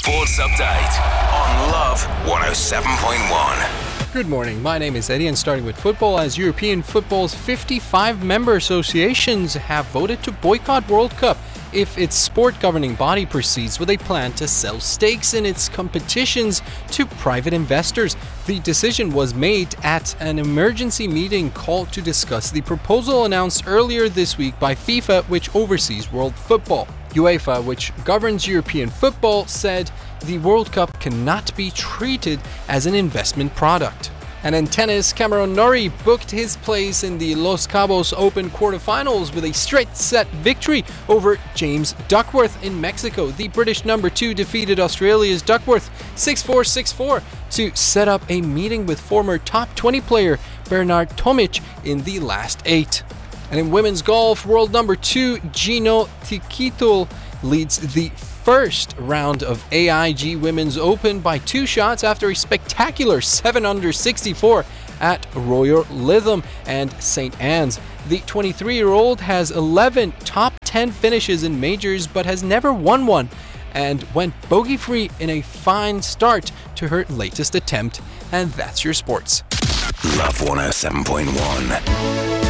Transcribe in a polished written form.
Sports Update on Love 107.1. Good morning, my name is Eddie, and starting with football, as European football's 55 member associations have voted to boycott World Cup if its sport governing body proceeds with a plan to sell stakes in its competitions to private investors. The decision was made at an emergency meeting called to discuss the proposal announced earlier this week by FIFA, which oversees world football. UEFA, which governs European football, said the World Cup cannot be treated as an investment product. And in tennis, Cameron Norrie booked his place in the Los Cabos Open quarterfinals with a straight-set victory over James Duckworth in Mexico. The British number 2 defeated Australia's Duckworth 6-4, 6-4 to set up a meeting with former top 20 player Bernard Tomic in the last 8. And in women's golf, world number 2 Gino Tikitul leads the first round of AIG Women's Open by 2 shots after a spectacular 7-under 64 at Royal Lytham and St. Anne's. The 23-year-old has 11 top 10 finishes in majors but has never won one, and went bogey-free in a fine start to her latest attempt. And that's your sports. Love 107.1.